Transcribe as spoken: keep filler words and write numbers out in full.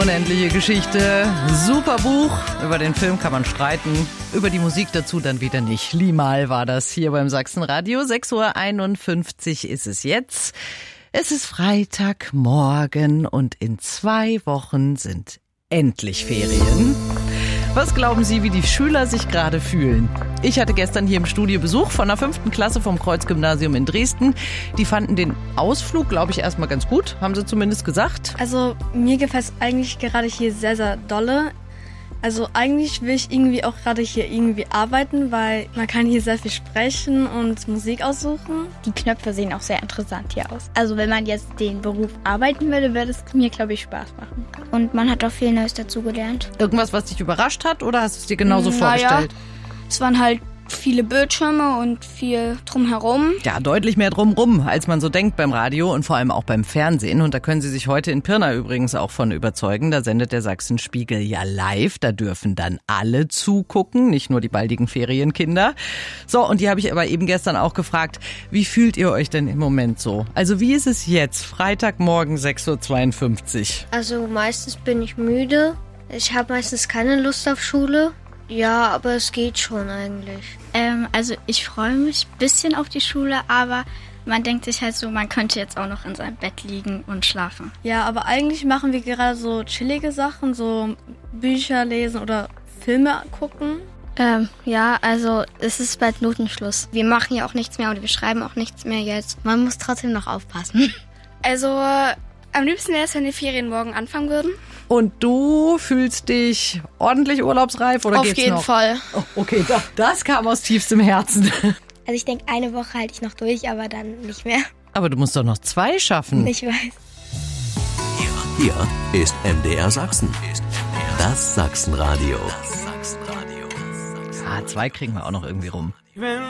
Unendliche Geschichte, super Buch. Über den Film kann man streiten, über die Musik dazu dann wieder nicht. Limahl war das hier beim Sachsenradio. sechs Uhr einundfünfzig ist es jetzt. Es ist Freitagmorgen und in zwei Wochen sind endlich Ferien. Was glauben Sie, wie die Schüler sich gerade fühlen? Ich hatte gestern hier im Studio Besuch von der fünften Klasse vom Kreuzgymnasium in Dresden. Die fanden den Ausflug, glaube ich, erstmal ganz gut, haben sie zumindest gesagt. Also mir gefällt es eigentlich gerade hier sehr, sehr dolle. Also eigentlich will ich irgendwie auch gerade hier irgendwie arbeiten, weil man kann hier sehr viel sprechen und Musik aussuchen. Die Knöpfe sehen auch sehr interessant hier aus. Also wenn man jetzt den Beruf arbeiten würde, würde es mir, glaube ich, Spaß machen. Und man hat auch viel Neues dazugelernt. Irgendwas, was dich überrascht hat, oder hast du es dir genauso naja, vorgestellt? Es waren halt viele Bildschirme und viel drumherum. Ja, deutlich mehr drumrum, als man so denkt beim Radio und vor allem auch beim Fernsehen. Und da können Sie sich heute in Pirna übrigens auch von überzeugen. Da sendet der Sachsenspiegel ja live. Da dürfen dann alle zugucken, nicht nur die baldigen Ferienkinder. So, und die habe ich aber eben gestern auch gefragt, wie fühlt ihr euch denn im Moment so? Also wie ist es jetzt, Freitagmorgen sechs Uhr zweiundfünfzig? Also meistens bin ich müde. Ich habe meistens keine Lust auf Schule. Ja, aber es geht schon eigentlich. Ähm, also ich freue mich ein bisschen auf die Schule, aber man denkt sich halt so, man könnte jetzt auch noch in seinem Bett liegen und schlafen. Ja, aber eigentlich machen wir gerade so chillige Sachen, so Bücher lesen oder Filme gucken. Ähm, ja, also es ist bald Notenschluss. Wir machen ja auch nichts mehr oder wir schreiben auch nichts mehr jetzt. Man muss trotzdem noch aufpassen. Also am liebsten wäre es, wenn die Ferien morgen anfangen würden. Und du fühlst dich ordentlich urlaubsreif oder Auf geht's jeden noch? Fall. Oh, okay, das, das kam aus tiefstem Herzen. Also ich denke, eine Woche halte ich noch durch, aber dann nicht mehr. Aber du musst doch noch zwei schaffen. Ich weiß. Hier ist M D R Sachsen. Das Sachsenradio. Ah, zwei kriegen wir auch noch irgendwie rum.